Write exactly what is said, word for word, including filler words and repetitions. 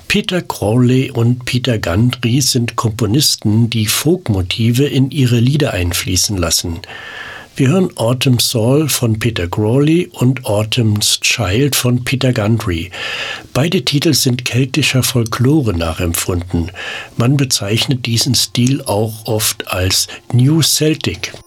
Peter Crawley und Peter Gundry sind Komponisten, die Folkmotive in ihre Lieder einfließen lassen. Wir hören Autumn Soul von Peter Crawley und Autumn's Child von Peter Gundry. Beide Titel sind keltischer Folklore nachempfunden. Man bezeichnet diesen Stil auch oft als New Celtic.